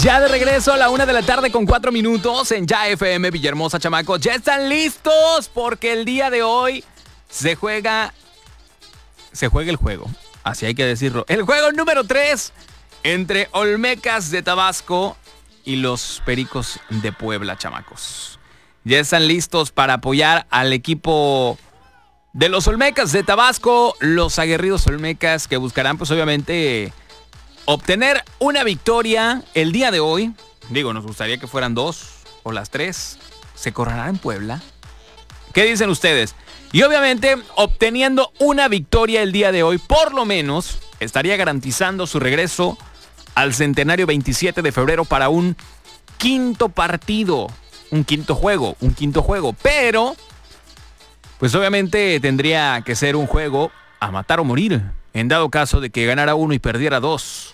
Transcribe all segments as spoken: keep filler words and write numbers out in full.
Ya de regreso a la una de la tarde con cuatro minutos en Ya F M Villahermosa, chamacos. Ya están listos porque el día de hoy se juega... Se juega el juego, así hay que decirlo. El juego número tres entre Olmecas de Tabasco y los Pericos de Puebla, chamacos. Ya están listos para apoyar al equipo de los Olmecas de Tabasco, los aguerridos Olmecas que buscarán, pues obviamente, obtener una victoria el día de hoy. Digo, nos gustaría que fueran dos o las tres. ¿Se correrá en Puebla? ¿Qué dicen ustedes? Y obviamente, obteniendo una victoria el día de hoy, por lo menos, estaría garantizando su regreso al centenario veintisiete de febrero para un quinto partido, un quinto juego, un quinto juego. Pero, pues obviamente tendría que ser un juego a matar o morir, en dado caso de que ganara uno y perdiera dos.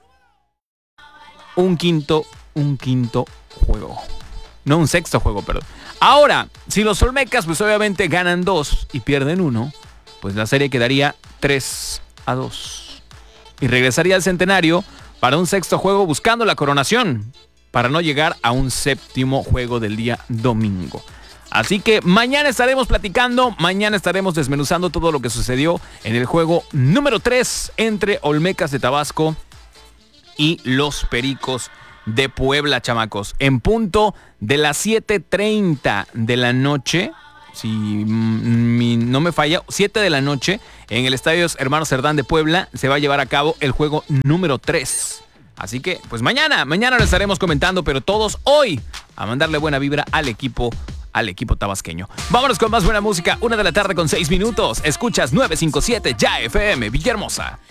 Un quinto, un quinto juego. No, un sexto juego, perdón. Ahora, si los Olmecas pues obviamente ganan dos y pierden uno, pues la serie quedaría tres a dos. Y regresaría al centenario para un sexto juego buscando la coronación, para no llegar a un séptimo juego del día domingo. Así que mañana estaremos platicando, mañana estaremos desmenuzando todo lo que sucedió en el juego número tres entre Olmecas de Tabasco y los Pericos de Puebla, chamacos. En punto de las siete treinta de la noche, si mi, no me falla, siete de la noche, en el Estadio Hermanos Cerdán de Puebla, se va a llevar a cabo el juego número tres. Así que, pues mañana, mañana lo estaremos comentando, pero todos hoy a mandarle buena vibra al equipo, al equipo tabasqueño. Vámonos con más buena música, una de la tarde con seis minutos. Escuchas nueve cinco siete Ya F M Villahermosa.